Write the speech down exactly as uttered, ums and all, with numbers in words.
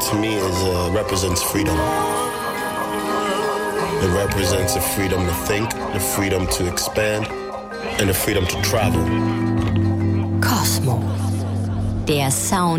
to me is uh, represents freedom. It represents the freedom to think, the freedom to expand, and the freedom to travel. Kosmo. Der Sound